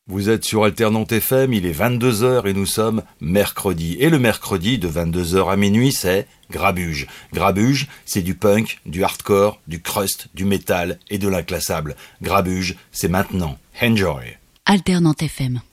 Vous êtes sur Alternante FM, il est 22h et nous sommes mercredi. Et le mercredi de 22h à minuit, c'est Grabuge. Grabuge, c'est du punk, du hardcore, du crust, du métal et de l'inclassable. Grabuge, c'est maintenant. Enjoy. Alternante FM.